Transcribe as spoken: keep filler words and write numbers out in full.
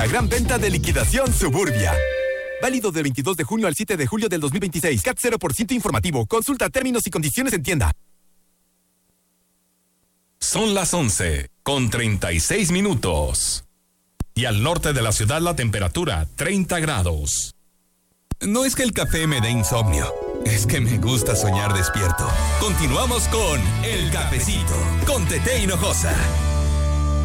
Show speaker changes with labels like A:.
A: La gran venta de liquidación Suburbia. Válido del veintidós de junio al siete de julio del dos mil veintiséis. C A T cero por ciento informativo. Consulta términos y condiciones en tienda.
B: Son las once con treinta y seis minutos. Y al norte de la ciudad la temperatura treinta grados.
C: No es que el café me dé insomnio, es que me gusta soñar despierto. Continuamos con El Cafecito, con Tete Hinojosa.